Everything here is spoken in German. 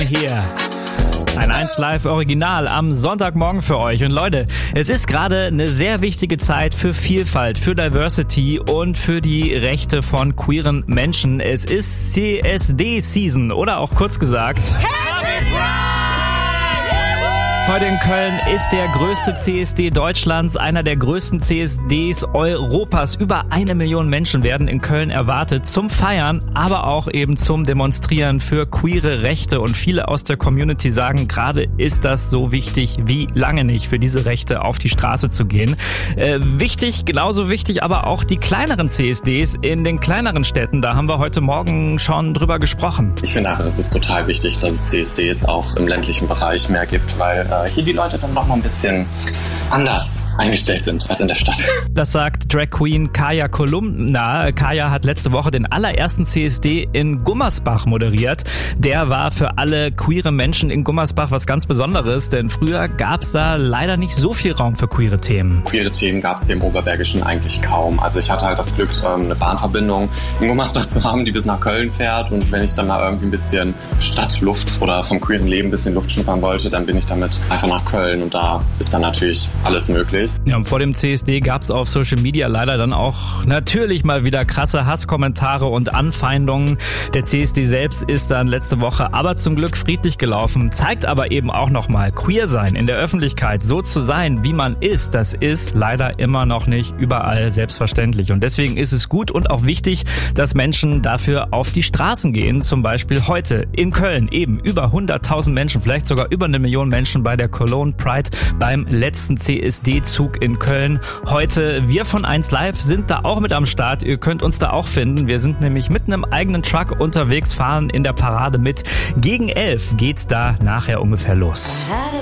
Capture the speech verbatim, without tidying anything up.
Hier. Ein eins Live Original am Sonntagmorgen für euch. Und Leute, es ist gerade eine sehr wichtige Zeit für Vielfalt, für Diversity und für die Rechte von queeren Menschen. Es ist C S D-Season oder auch kurz gesagt Happy Pride! Heute in Köln ist der größte C S D Deutschlands, einer der größten C S Ds Europas. Über eine Million Menschen werden in Köln erwartet zum Feiern, aber auch eben zum Demonstrieren für queere Rechte. Und viele aus der Community sagen, gerade ist das so wichtig wie lange nicht, für diese Rechte auf die Straße zu gehen. Äh, wichtig, genauso wichtig aber auch die kleineren C S Ds in den kleineren Städten. Da haben wir heute Morgen schon drüber gesprochen. Ich finde einfach, es ist total wichtig, dass es C S Ds auch im ländlichen Bereich mehr gibt, weil äh, hier die Leute dann noch mal ein bisschen anders eingestellt sind als in der Stadt. Das sagt Drag Queen Kaya Kolumna. Kaya hat letzte Woche den allerersten C S D in Gummersbach moderiert. Der war für alle queere Menschen in Gummersbach was ganz Besonderes, denn früher gab es da leider nicht so viel Raum für queere Themen. Queere Themen gab es hier im Oberbergischen eigentlich kaum. Also ich hatte halt das Glück, eine Bahnverbindung in Gummersbach zu haben, die bis nach Köln fährt. Und wenn ich dann mal irgendwie ein bisschen Stadtluft oder vom queeren Leben ein bisschen Luft schnuppern wollte, dann bin ich damit einfach nach Köln und da ist dann natürlich alles möglich. Ja, und vor dem C S D gab es auf Social Media leider dann auch natürlich mal wieder krasse Hasskommentare und Anfeindungen. Der C S D selbst ist dann letzte Woche aber zum Glück friedlich gelaufen, zeigt aber eben auch nochmal, queer sein in der Öffentlichkeit, so zu sein, wie man ist, das ist leider immer noch nicht überall selbstverständlich. Und deswegen ist es gut und auch wichtig, dass Menschen dafür auf die Straßen gehen. Zum Beispiel heute in Köln eben über hunderttausend Menschen, vielleicht sogar über eine Million Menschen bei der Cologne Pride beim letzten C S D-Zug in Köln. Heute, wir von eins Live sind da auch mit am Start. Ihr könnt uns da auch finden. Wir sind nämlich mit einem eigenen Truck unterwegs, fahren in der Parade mit. Gegen elf geht's da nachher ungefähr los.